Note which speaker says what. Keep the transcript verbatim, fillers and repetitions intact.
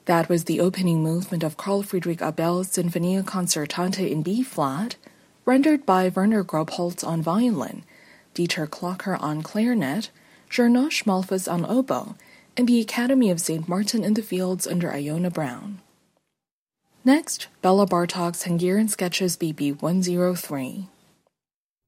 Speaker 1: That was the opening movement of Carl Friedrich Abel's Sinfonia Concertante in B-flat, rendered by Werner Grobholz on violin, Dieter Klocker on clarinet, Gernot Malfus on oboe, and the Academy of Saint Martin in the Fields under Iona Brown. Next, Bela Bartok's Hungarian Sketches B B one oh three.